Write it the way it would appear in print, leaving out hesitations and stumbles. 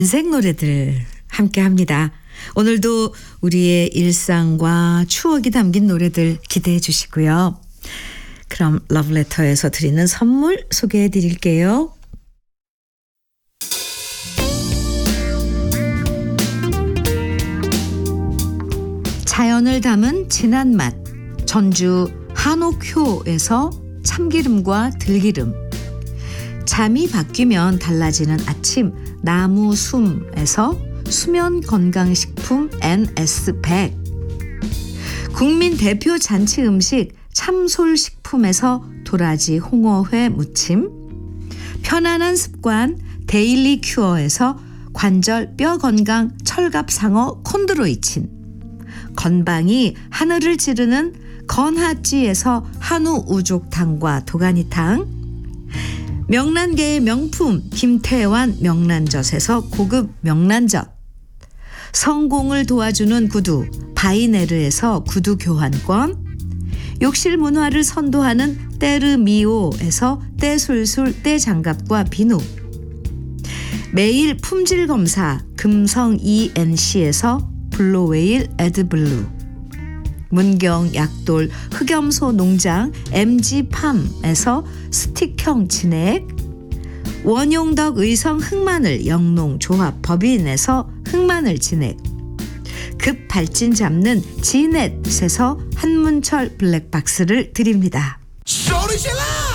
인생 노래들 함께 합니다. 오늘도 우리의 일상과 추억이 담긴 노래들 기대해 주시고요. 그럼 러브레터에서 드리는 선물 소개해 드릴게요. 자연을 담은 진한 맛 전주 한옥효에서 참기름과 들기름, 잠이 바뀌면 달라지는 아침 나무 숨에서 수면 건강식품 NS100, 국민 대표 잔치 음식 참솔식품에서 도라지 홍어회 무침, 편안한 습관 데일리 큐어에서 관절 뼈 건강 철갑상어 콘드로이친, 건방이 하늘을 찌르는 건하찌에서 한우 우족탕과 도가니탕, 명란계의 명품 김태환 명란젓에서 고급 명란젓, 성공을 도와주는 구두 바이네르에서 구두 교환권, 욕실 문화를 선도하는 때르미오에서 때술술 때장갑과 비누, 매일 품질 검사 금성 ENC에서 블루웨일 에드블루, 문경 약돌 흑염소 농장 MG팜에서 스틱형 진액, 원용덕 의성 흑마늘 영농조합 법인에서 흑마늘 진액, 급 발진 잡는 지넷에서 한문철 블랙박스를 드립니다. 소리 질러!